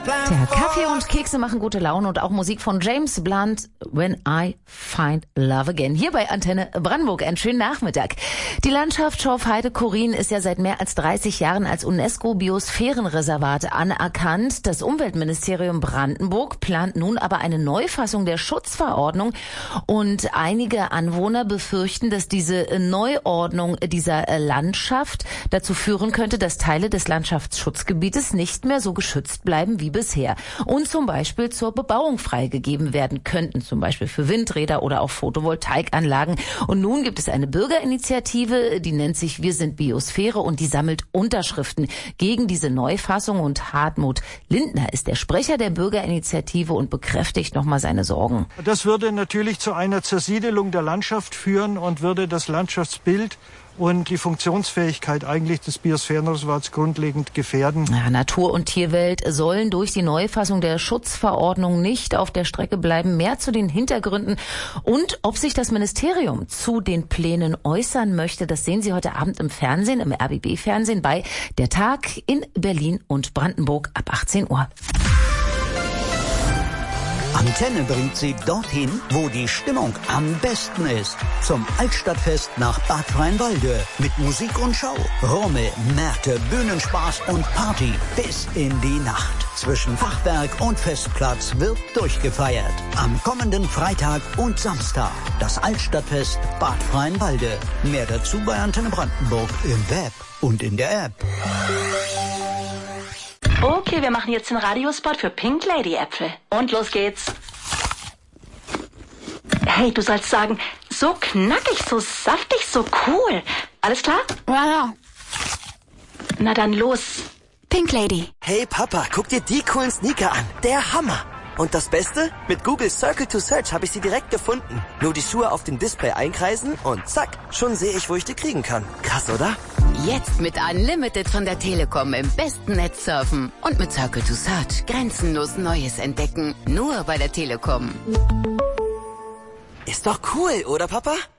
Tja, Kaffee und Kekse machen gute Laune und auch Musik von James Blunt, When I Find Love Again. Hier bei Antenne Brandenburg. Einen schönen Nachmittag. Die Landschaft Schorfheide-Chorin ist ja seit mehr als 30 Jahren als UNESCO-Biosphärenreservat anerkannt. Das Umweltministerium Brandenburg plant nun aber eine Neufassung der Schutzverordnung und einige Anwohner befürchten, dass diese Neuordnung dieser Landschaft dazu führen könnte, dass Teile des Landschaftsschutzgebietes nicht mehr so geschützt bleiben wie bisher und zum Beispiel zur Bebauung freigegeben werden könnten, zum Beispiel für Windräder oder auch Photovoltaikanlagen. Und nun gibt es eine Bürgerinitiative, die nennt sich Wir sind Biosphäre und die sammelt Unterschriften gegen diese Neufassung. Und Hartmut Lindner ist der Sprecher der Bürgerinitiative und bekräftigt nochmal seine Sorgen. Das würde natürlich zu einer Zersiedelung der Landschaft führen und würde das Landschaftsbild und die Funktionsfähigkeit eigentlich des Biosphärenreservats grundlegend gefährden. Ja, Natur- und Tierwelt sollen durch die Neufassung der Schutzverordnung nicht auf der Strecke bleiben. Mehr zu den Hintergründen und ob sich das Ministerium zu den Plänen äußern möchte, das sehen Sie heute Abend im Fernsehen, im RBB-Fernsehen bei Der Tag in Berlin und Brandenburg ab 18 Uhr. Antenne bringt Sie dorthin, wo die Stimmung am besten ist. Zum Altstadtfest nach Bad Freienwalde. Mit Musik und Show. Rummel, Märkte, Bühnenspaß und Party bis in die Nacht. Zwischen Fachwerk und Festplatz wird durchgefeiert. Am kommenden Freitag und Samstag. Das Altstadtfest Bad Freienwalde. Mehr dazu bei Antenne Brandenburg im Web und in der App. Okay, wir machen jetzt den Radiospot für Pink Lady Äpfel. Und los geht's. Hey, du sollst sagen, so knackig, so saftig, so cool. Alles klar? Ja. Na dann los. Pink Lady. Hey Papa, guck dir die coolen Sneaker an. Der Hammer. Und das Beste? Mit Google Circle to Search habe ich sie direkt gefunden. Nur die Schuhe auf dem Display einkreisen und zack, schon sehe ich, wo ich die kriegen kann. Krass, oder? Jetzt mit Unlimited von der Telekom im besten Netz surfen. Und mit Circle to Search grenzenlos Neues entdecken. Nur bei der Telekom. Ist doch cool, oder Papa?